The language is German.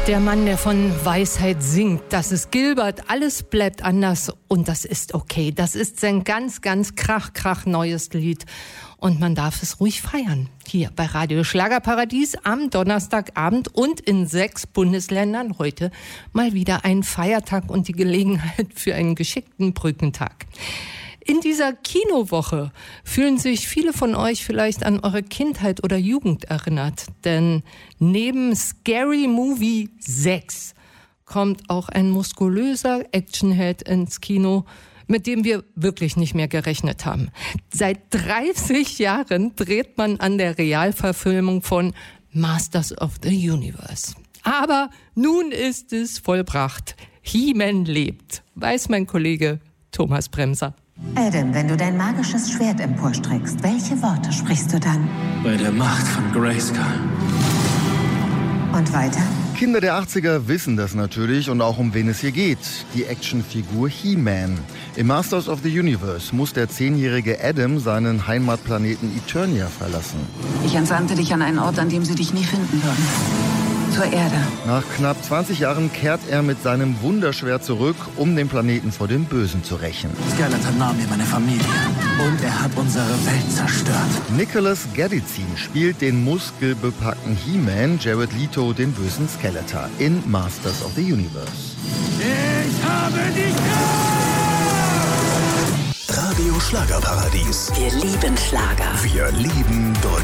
Der Mann, der von Weisheit singt, das ist Gilbert, alles bleibt anders und das ist okay. Das ist sein ganz, ganz krach neues Lied und man darf es ruhig feiern. Hier bei Radio Schlagerparadies am Donnerstagabend und in 6 Bundesländern heute mal wieder ein Feiertag und die Gelegenheit für einen geschickten Brückentag. In dieser Kinowoche fühlen sich viele von euch vielleicht an eure Kindheit oder Jugend erinnert. Denn neben Scary Movie 6 kommt auch ein muskulöser Actionheld ins Kino, mit dem wir wirklich nicht mehr gerechnet haben. Seit 30 Jahren dreht man an der Realverfilmung von Masters of the Universe. Aber nun ist es vollbracht. He-Man lebt, weiß mein Kollege Thomas Bremser. Adam, wenn du dein magisches Schwert emporstreckst, welche Worte sprichst du dann? Bei der Macht von Grayskull. Und weiter? Kinder der 80er wissen das natürlich und auch um wen es hier geht. Die Actionfigur He-Man. Im Masters of the Universe muss der 10-jährige Adam seinen Heimatplaneten Eternia verlassen. Ich entsandte dich an einen Ort, an dem sie dich nie finden würden. Zur Erde. Nach knapp 20 Jahren kehrt er mit seinem Wunderschwert zurück, um den Planeten vor dem Bösen zu rächen. Skeletor nahm mir meine Familie und er hat unsere Welt zerstört. Nicholas Galitzin spielt den muskelbepackten He-Man, Jared Leto den bösen Skeletor in Masters of the Universe. Ich habe dich Radio Schlagerparadies. Wir lieben Schlager. Wir lieben Deutschland.